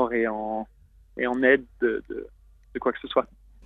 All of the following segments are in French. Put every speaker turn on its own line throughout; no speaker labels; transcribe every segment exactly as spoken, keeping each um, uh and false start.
support et en, et en aide de, de, de quoi que ce soit.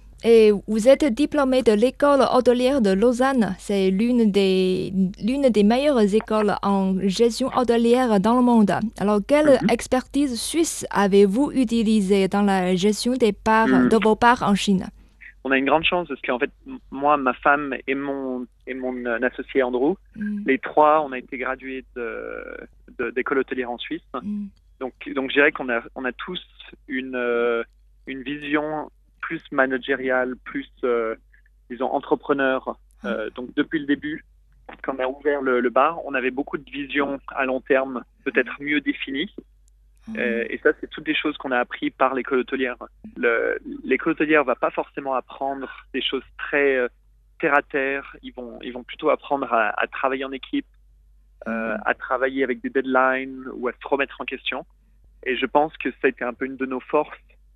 Et vous êtes diplômé de l'école hôtelière de Lausanne. C'est l'une des, l'une des meilleures écoles en gestion hôtelière dans le monde. Alors, quelle
Mm-hmm.
expertise suisse avez-vous utilisée dans la gestion des parts,
Mm.
de vos parts en Chine?
On a une grande chance parce qu'en fait, moi, ma femme et mon, et mon associé Andrew, mm. les trois, on a été gradués de, de, d'école hôtelière en Suisse. Mm. Donc, donc, je dirais qu'on a, on a tous une, euh, une vision plus managériale, plus, euh, disons, entrepreneur. Euh, donc, depuis le début, quand on a ouvert le, le bar, on avait beaucoup de visions à long terme, peut-être mieux définies. Euh, et ça, c'est toutes des choses qu'on a appris par l'école hôtelière. Le, l'école hôtelière va pas forcément apprendre des choses très euh, terre à terre. Ils vont, ils vont plutôt apprendre à, à travailler en équipe, euh, à travailler avec des deadlines ou à se remettre en question. Et je pense que ça a été un peu une de nos forces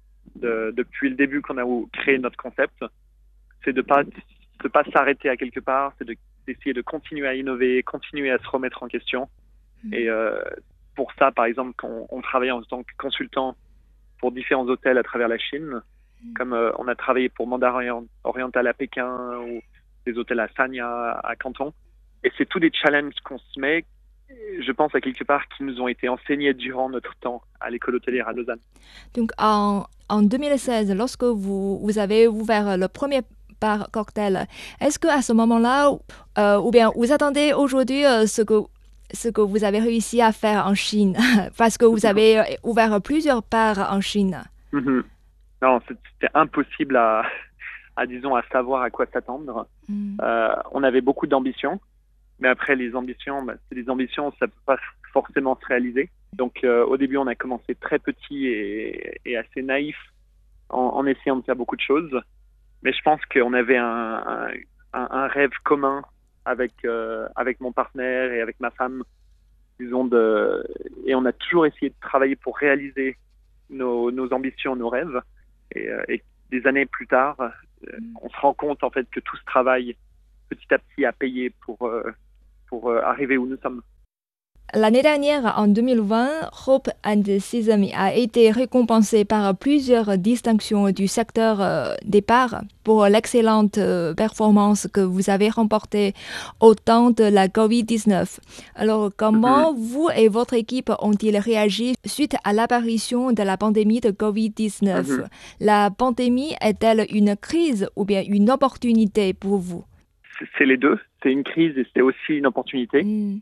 de, depuis le début qu'on a créé notre concept. C'est de pas, de pas s'arrêter à quelque part, c'est de, d'essayer de continuer à innover, continuer à se remettre en question. Et euh, pour ça, par exemple, quand on travaillait en tant que consultant pour différents hôtels à travers la Chine, comme euh, on a travaillé pour Mandarin Oriental à Pékin ou des hôtels à Sanya, à Canton. Et c'est tous des challenges qu'on se met, je pense à quelque part, qui nous ont été enseignés durant notre temps à l'école hôtelière à Lausanne.
Donc en, en deux mille seize, lorsque vous, vous avez ouvert le premier bar cocktail, est-ce qu'à ce moment-là, euh, ou bien vous attendez aujourd'hui euh, ce que ce que vous avez réussi à faire en Chine, parce que vous avez ouvert plusieurs bars en Chine?
Mm-hmm. Non, c'était impossible à, à, disons, à savoir à quoi s'attendre. Mm. Euh, on avait beaucoup d'ambitions, mais après, les ambitions, bah, c'est des ambitions, ça ne peut pas forcément se réaliser. Donc, euh, au début, on a commencé très petit et, et assez naïf en, en essayant de faire beaucoup de choses. Mais je pense qu'on avait un, un, un rêve commun avec, euh, avec mon partenaire et avec ma femme, disons, de, et on a toujours essayé de travailler pour réaliser nos, nos ambitions, nos rêves. Et, euh, et des années plus tard, euh, on se rend compte en fait que tout ce travail, petit à petit, a payé pour, euh, pour euh, arriver où nous sommes.
L'année dernière, en deux mille vingt, Hope and Sesame a été récompensé par plusieurs distinctions du secteur euh, des bars pour l'excellente euh, performance que vous avez remportée au temps de la covid dix-neuf. Alors, comment mm-hmm. vous et votre équipe ont-ils réagi suite à l'apparition de la pandémie de covid dix-neuf? Mm-hmm. La pandémie est-elle une crise ou bien une opportunité pour vous?
C'est les deux. C'est une crise et c'est aussi une opportunité. Mm.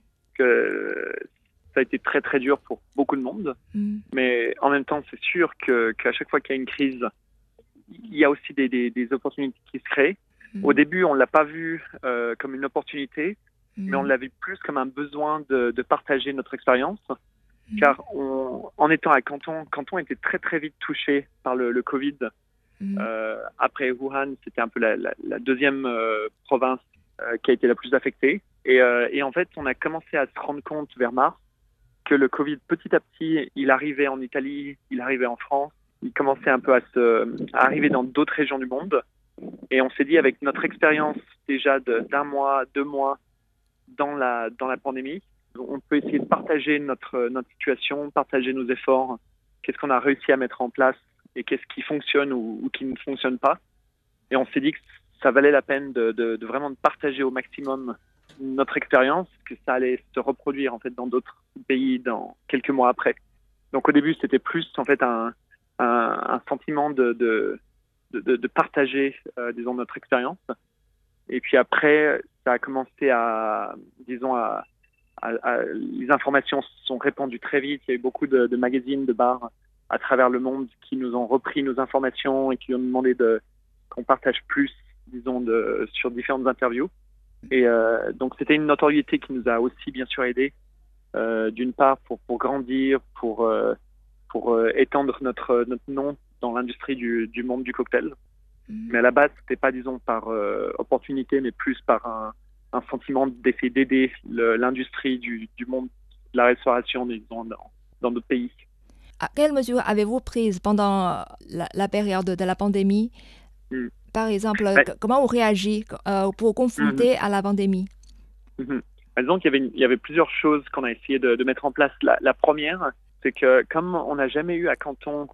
Que ça a été très très dur pour beaucoup de monde, mm. mais en même temps c'est sûr que qu'à chaque fois qu'il y a une crise, il y a aussi des, des, des opportunités qui se créent. Mm. Au début on l'a pas vu euh, comme une opportunité, mm. mais on l'a vu plus comme un besoin de, de partager notre expérience, mm. car on, en étant à Canton, Canton était très très vite touché par le, le Covid. Mm. Euh, après Wuhan, c'était un peu la, la, la deuxième euh, province euh, qui a été la plus affectée. Et, euh, et en fait, on a commencé à se rendre compte vers mars que le Covid, petit à petit, il arrivait en Italie, il arrivait en France, il commençait un peu à, se, à arriver dans d'autres régions du monde. Et on s'est dit, avec notre expérience déjà de, d'un mois, deux mois dans la, dans la pandémie, on peut essayer de partager notre, notre situation, partager nos efforts, qu'est-ce qu'on a réussi à mettre en place et qu'est-ce qui fonctionne ou, ou qui ne fonctionne pas. Et on s'est dit que ça valait la peine de, de, de vraiment de partager au maximum notre expérience, que ça allait se reproduire en fait dans d'autres pays dans quelques mois après. Donc au début c'était plus en fait un, un, un sentiment de, de, de, de partager euh, disons notre expérience. Et puis après ça a commencé à disons à, à, à les informations se sont répandues très vite. Il y a eu beaucoup de, de magazines, de bars à travers le monde qui nous ont repris nos informations et qui nous ont demandé de qu'on partage plus disons de sur différentes interviews. Et euh, donc c'était une notoriété qui nous a aussi bien sûr aidé, euh, d'une part pour, pour grandir, pour, euh, pour euh, étendre notre, notre nom dans l'industrie du, du monde du cocktail. Mmh. Mais à la base, c'était pas disons par euh, opportunité, mais plus par un, un sentiment d'essayer d'aider le, l'industrie du, du monde de la restauration disons, dans, dans d'autres pays.
À quelles mesures avez-vous prises pendant la, la période de la pandémie? Mmh. Par exemple, ouais. Comment on réagit euh, pour confronter mmh. à la pandémie?
mmh. Disons qu'il y avait, il y avait plusieurs choses qu'on a essayé de, de mettre en place. La, la première, c'est que comme on n'a jamais eu à Canton